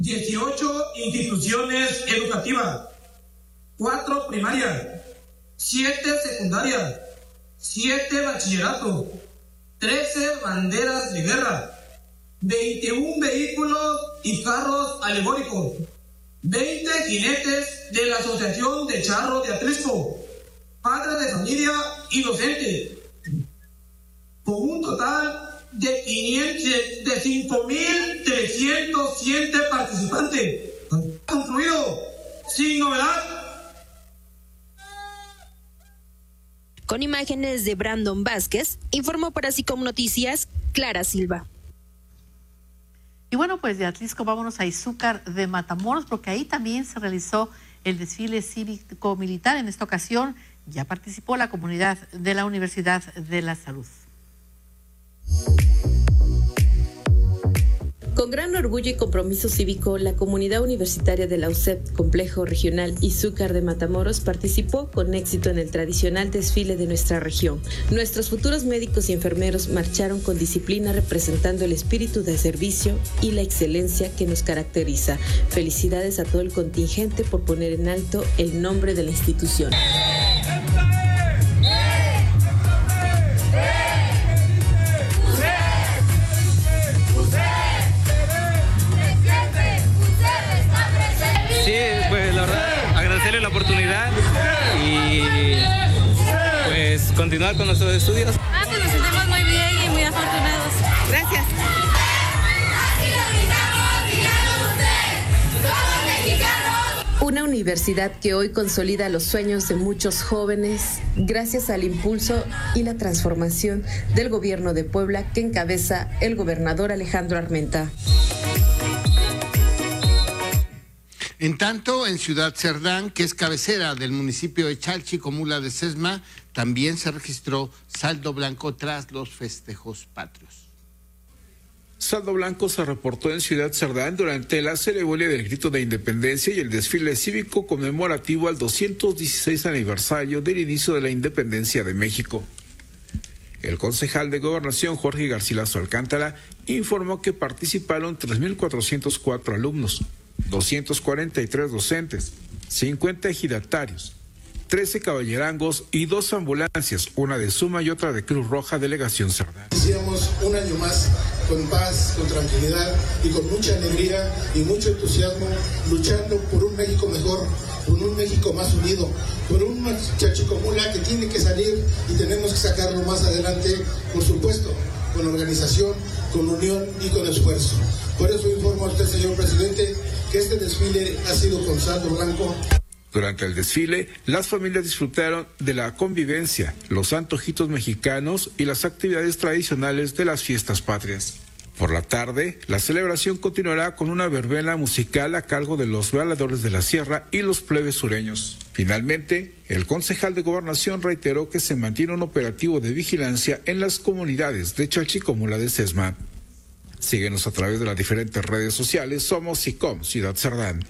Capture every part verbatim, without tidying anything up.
dieciocho instituciones educativas, cuatro primarias, siete secundarias, siete bachilleratos, trece banderas de guerra, veintiún vehículos y carros alegóricos, veinte jinetes de la Asociación de Charros de Atlisco, padres de familia y docentes, con un total de, quinientos, de cinco mil trescientos siete participantes. Han concluido sin novedad. Con imágenes de Brandon Vázquez, informó para Sicom Noticias, Clara Silva. Y bueno, pues de Atlisco vámonos a Izúcar de Matamoros, porque ahí también se realizó el desfile cívico-militar. En esta ocasión ya participó la comunidad de la Universidad de la Salud. Con gran orgullo y compromiso cívico, la comunidad universitaria de la U C E P Complejo Regional Izúcar de Matamoros participó con éxito en el tradicional desfile de nuestra región. Nuestros futuros médicos y enfermeros marcharon con disciplina representando el espíritu de servicio y la excelencia que nos caracteriza. Felicidades a todo el contingente por poner en alto el nombre de la institución. Sí, pues la verdad, agradecerle la oportunidad y pues continuar con nuestros estudios. Ah, pues nos sentimos muy bien y muy afortunados. Gracias. Una universidad que hoy consolida los sueños de muchos jóvenes gracias al impulso y la transformación del gobierno de Puebla que encabeza el gobernador Alejandro Armenta. En tanto, en Ciudad Cerdán, que es cabecera del municipio de Chalchicomula de Sesma, también se registró saldo blanco tras los festejos patrios. Saldo blanco se reportó en Ciudad Cerdán durante la ceremonia del Grito de Independencia y el desfile cívico conmemorativo al doscientos dieciséis aniversario del inicio de la independencia de México. El concejal de Gobernación, Jorge Garcilaso Alcántara, informó que participaron tres mil cuatrocientos cuatro alumnos, doscientos cuarenta y tres docentes, cincuenta ejidatarios, trece caballerangos y dos ambulancias, una de Suma y otra de Cruz Roja, Delegación Cerdán. Hicimos un año más con paz, con tranquilidad y con mucha alegría y mucho entusiasmo, luchando por un México mejor, por un México más unido, por un Chalchicomula que tiene que salir y tenemos que sacarlo más adelante, por supuesto, con organización, con unión y con esfuerzo. Por eso informo a usted, señor presidente, que este desfile ha sido con saldo blanco. Durante el desfile, las familias disfrutaron de la convivencia, los antojitos mexicanos y las actividades tradicionales de las fiestas patrias. Por la tarde, la celebración continuará con una verbena musical a cargo de los bailadores de la sierra y los plebes sureños. Finalmente, el concejal de Gobernación reiteró que se mantiene un operativo de vigilancia en las comunidades de Chalchicomula de Sesma. Síguenos a través de las diferentes redes sociales. Somos Sicom Ciudad Cerdán.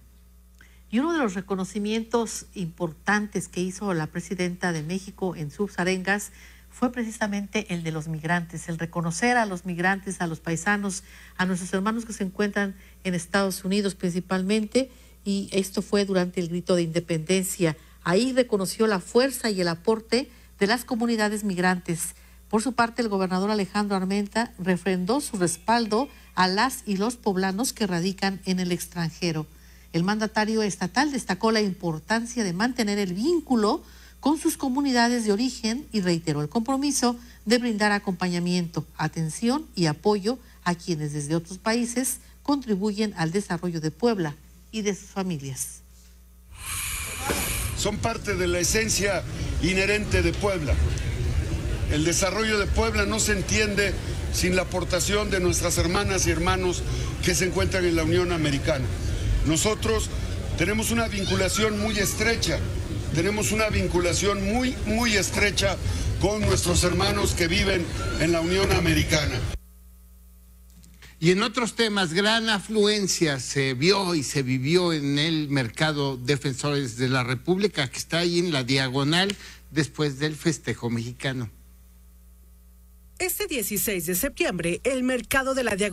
Y uno de los reconocimientos importantes que hizo la presidenta de México en sus arengas fue precisamente el de los migrantes, el reconocer a los migrantes, a los paisanos, a nuestros hermanos que se encuentran en Estados Unidos principalmente, y esto fue durante el Grito de Independencia. Ahí reconoció la fuerza y el aporte de las comunidades migrantes. Por su parte, el gobernador Alejandro Armenta refrendó su respaldo a las y los poblanos que radican en el extranjero. El mandatario estatal destacó la importancia de mantener el vínculo con sus comunidades de origen y reiteró el compromiso de brindar acompañamiento, atención y apoyo a quienes desde otros países contribuyen al desarrollo de Puebla y de sus familias. Son parte de la esencia inherente de Puebla. El desarrollo de Puebla no se entiende sin la aportación de nuestras hermanas y hermanos que se encuentran en la Unión Americana. Nosotros tenemos una vinculación muy estrecha, tenemos una vinculación muy, muy estrecha con nuestros hermanos que viven en la Unión Americana. Y en otros temas, gran afluencia se vio y se vivió en el mercado Defensores de la República, que está ahí en la diagonal después del festejo mexicano. Este dieciséis de septiembre, el mercado de la diagonal